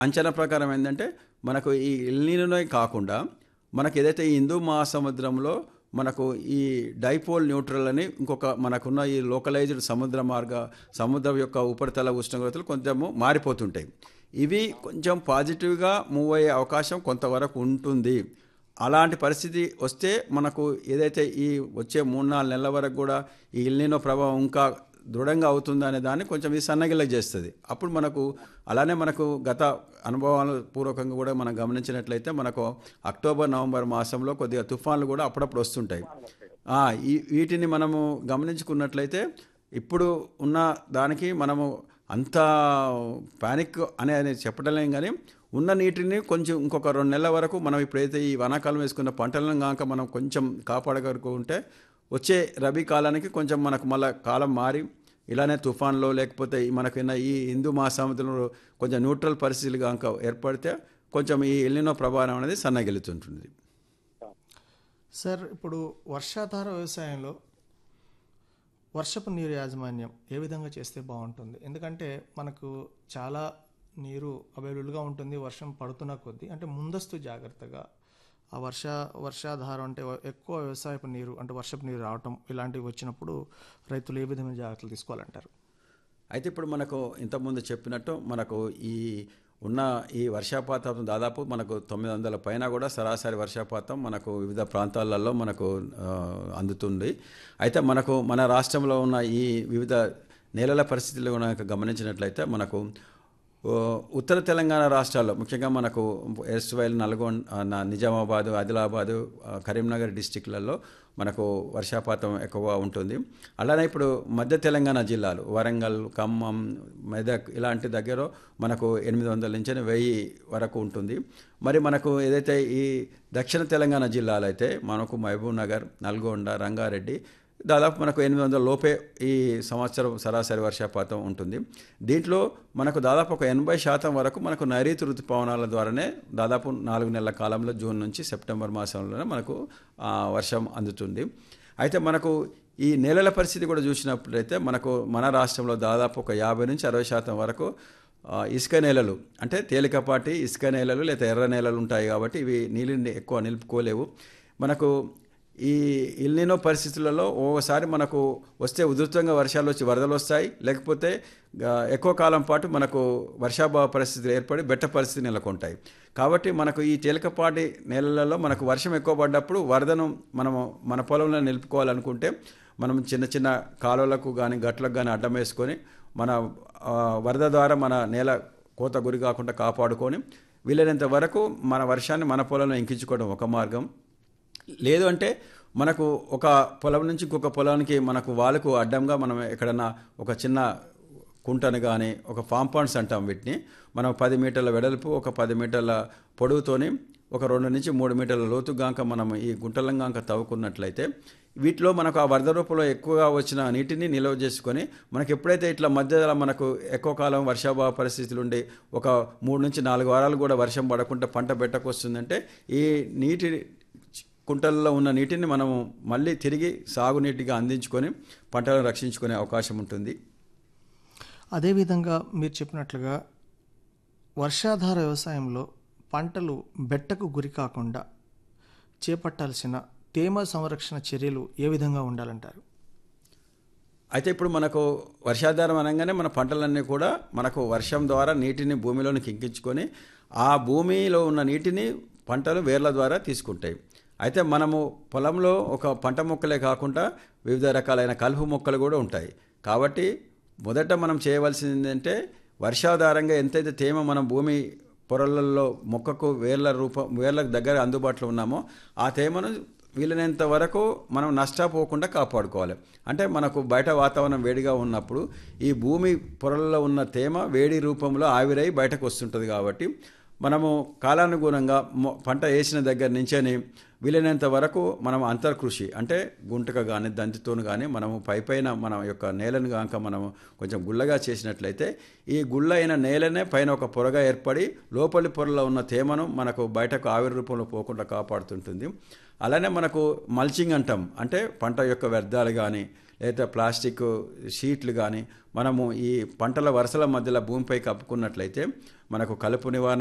అంచనా ప్రకారం ఏంటంటే మనకు ఈ ఎల్‌నినోనే కాకుండా మనకు ఏదైతే ఈ హిందూ మహాసముద్రంలో మనకు ఈ డైపోల్ న్యూట్రల్ అని ఇంకొక మనకున్న ఈ లోకలైజ్డ్ సముద్రం యొక్క ఉపరితల ఉష్ణోగ్రతలు కొంచెము మారిపోతుంటాయి. ఇవి కొంచెం పాజిటివ్గా మూవ్ అయ్యే అవకాశం కొంతవరకు ఉంటుంది. అలాంటి పరిస్థితి వస్తే మనకు ఏదైతే ఈ వచ్చే 3-4 నెలల వరకు కూడా ఈ ఎల్‌నినో ప్రభావం ఇంకా దృఢంగా అవుతుందా అనే దాన్ని కొంచెం ఇది సన్నగిల్ల చేస్తుంది. అప్పుడు మనకు అలానే మనకు గత అనుభవాల పూర్వకంగా కూడా మనం గమనించినట్లయితే మనకు అక్టోబర్ నవంబర్ మాసంలో కొద్దిగా తుఫాన్లు కూడా అప్పుడప్పుడు వస్తుంటాయి. వీటిని మనము గమనించుకున్నట్లయితే ఇప్పుడు ఉన్న దానికి మనము అంత పానిక్ అనేది చెప్పడలేం, కానీ ఉన్న నీటిని కొంచెం ఇంకొక 2 నెలల వరకు మనం ఇప్పుడైతే ఈ వానాకాలం వేసుకున్న పంటలను కాక మనం కొంచెం కాపాడగలుగుతుంటే వచ్చే రబీ కాలానికి కొంచెం మనకు మళ్ళీ కాలం మారి ఇలానే తుఫాన్లో లేకపోతే మనకున్న ఈ హిందూ మహాసముద్రంలో కొంచెం న్యూట్రల్ పరిస్థితులు కనుక ఏర్పడితే కొంచెం ఈ ఎల్‌నినో ప్రభావం అనేది సన్నగిలుతుంటుంది. సార్, ఇప్పుడు వర్షాధార వ్యవసాయంలో వర్షపు నీరు యాజమాన్యం ఏ విధంగా చేస్తే బాగుంటుంది? ఎందుకంటే మనకు చాలా నీరు అవైలబుల్గా ఉంటుంది వర్షం పడుతున్న కొద్దీ. అంటే ముందస్తు జాగ్రత్తగా ఆ వర్షాధారం అంటే ఎక్కువ వ్యవసాయపు నీరు అంటే వర్షపు నీరు రావటం ఇలాంటివి వచ్చినప్పుడు రైతులు ఏ విధమైన జాగ్రత్తలు తీసుకోవాలంటారు? అయితే ఇప్పుడు మనకు ఇంతకుముందు చెప్పినట్టు మనకు ఈ వర్షపాతం దాదాపు మనకు 900 పైన కూడా సరాసరి వర్షపాతం మనకు వివిధ ప్రాంతాలలో మనకు అందుతుంది. అయితే మనకు మన రాష్ట్రంలో ఉన్న ఈ వివిధ నేలల పరిస్థితులు కనుక గమనించినట్లయితే మనకు ఉత్తర తెలంగాణ రాష్ట్రాల్లో ముఖ్యంగా మనకు ఎర్స్వైల్, నిజామాబాదు, ఆదిలాబాదు, కరీంనగర్ డిస్టిక్లలో మనకు వర్షపాతం ఎక్కువగా ఉంటుంది. అలానే ఇప్పుడు మధ్య తెలంగాణ జిల్లాలు వరంగల్, ఖమ్మం, మెదక్ ఇలాంటి దగ్గర మనకు 800 నుంచి 1000 వరకు ఉంటుంది. మరి మనకు ఏదైతే ఈ దక్షిణ తెలంగాణ జిల్లాలు అయితే మనకు మహబూబ్ నగర్, నల్గొండ, రంగారెడ్డి దాదాపు మనకు 800 లోపే ఈ సంవత్సరం సరాసరి వర్షపాతం ఉంటుంది. దీంట్లో మనకు దాదాపు ఒక 80% వరకు మనకు నైరుతి ఋతుపవనాల ద్వారానే దాదాపు 4 నెలల కాలంలో జూన్ నుంచి సెప్టెంబర్ మాసంలోనే మనకు వర్షం అందుతుంది. అయితే మనకు ఈ నేలల పరిస్థితి కూడా చూసినప్పుడైతే మనకు మన రాష్ట్రంలో దాదాపు ఒక 50-60% వరకు ఇసుక నేలలు అంటే తేలికపాటి ఇసుక నేలలు లేదా ఎర్ర నేలలు ఉంటాయి. కాబట్టి ఇవి నీళ్ళని ఎక్కువ నిలుపుకోలేవు. మనకు ఈ ఎల్‌నినో పరిస్థితులలో ఓసారి మనకు వస్తే ఉధృతంగా వర్షాలు వచ్చి వరదలు వస్తాయి, లేకపోతే ఎక్కువ కాలం పాటు మనకు వర్షాభావ పరిస్థితులు ఏర్పడి బెట్ట పరిస్థితి నెలకొంటాయి. కాబట్టి మనకు ఈ తేలికపాటి నేలలలో మనకు వర్షం ఎక్కువ పడ్డప్పుడు వరదను మనము మన పొలంలో నిలుపుకోవాలనుకుంటే మనం చిన్న చిన్న కాలువలకు కానీ గట్లకు కానీ అడ్డం వేసుకొని మన వరద ద్వారా మన నేల కోత గురి కాకుండా కాపాడుకొని వీలైనంత వరకు మన వర్షాన్ని మన పొలంలో ఇంకించుకోవడం ఒక మార్గం. లేదు అంటే మనకు ఒక పొలం నుంచి ఇంకొక పొలానికి మనకు వాళ్ళకు అడ్డంగా మనం ఎక్కడన్నా ఒక చిన్న కుంటను కానీ ఒక ఫామ్ పాండ్స్ అంటాం వీటిని, మనం 10 మీటర్ల వెడల్పు ఒక 10 మీటర్ల పొడవుతోని ఒక 2-3 మీటర్ల లోతుగాక మనం ఈ గుంటలంగాక తవ్వుకున్నట్లయితే వీటిలో మనకు ఆ వరద రూపంలో ఎక్కువగా వచ్చిన నీటిని నిల్వ చేసుకొని మనకు ఎప్పుడైతే ఇట్లా మధ్యలో మనకు ఎక్కువ కాలం వర్షాభావ పరిస్థితులు ఉండి ఒక 3-4 వారాలు కూడా వర్షం పడకుండా పంట పెట్టకొస్తుందంటే ఈ నీటి కుంటల్లో ఉన్న నీటిని మనము మళ్ళీ తిరిగి సాగునీటిగా అందించుకొని పంటలను రక్షించుకునే అవకాశం ఉంటుంది. అదేవిధంగా మీరు చెప్పినట్లుగా వర్షాధార వ్యవసాయంలో పంటలు బెట్టకు గురి కాకుండా చేపట్టాల్సిన తేమ సంరక్షణ చర్యలు ఏ విధంగా ఉండాలంటారు? అయితే ఇప్పుడు మనకు వర్షాధారం అనగానే మన పంటలన్నీ కూడా మనకు వర్షం ద్వారా నీటిని భూమిలోనికి ఎక్కించుకొని ఆ భూమిలో ఉన్న నీటిని పంటలు వేర్ల ద్వారా తీసుకుంటాయి. అయితే మనము పొలంలో ఒక పంట మొక్కలే కాకుండా వివిధ రకాలైన కలుపు మొక్కలు కూడా ఉంటాయి. కాబట్టి మొదట మనం చేయవలసింది ఏంటంటే వర్షాధారంగా ఎంతైతే తేమ మనం భూమి పొరలలో మొక్కకు వేర్ల దగ్గర అందుబాటులో ఉన్నామో ఆ తేమను వీలైనంత వరకు మనం నష్టపోకుండా కాపాడుకోవాలి. అంటే మనకు బయట వాతావరణం వేడిగా ఉన్నప్పుడు ఈ భూమి పొరల్లో ఉన్న తేమ వేడి రూపంలో ఆవిరై బయటకు వస్తుంటుంది. కాబట్టి మనము కాలానుగుణంగా పంట వేసిన దగ్గర నుంచని వీలైనంత వరకు మనం అంతర్కృషి అంటే గుంటక కానీ దంతితోను కానీ మనము పైన మన యొక్క నేలను కనుక మనము కొంచెం గుల్లగా చేసినట్లయితే ఈ గుల్ల అయిన నేలనే పైన ఒక పొరగా ఏర్పడి లోపలి పొరలో ఉన్న తేమను మనకు బయటకు ఆవిరి రూపంలో పోకుండా కాపాడుతుంటుంది. అలానే మనకు మల్చింగ్ అంటాం, అంటే పంట యొక్క వ్యర్థాలు కానీ లేదా ప్లాస్టిక్ షీట్లు కానీ మనము ఈ పంటల వరుసల మధ్యలో భూమిపై కప్పుకున్నట్లయితే మనకు కలుపు నివారణ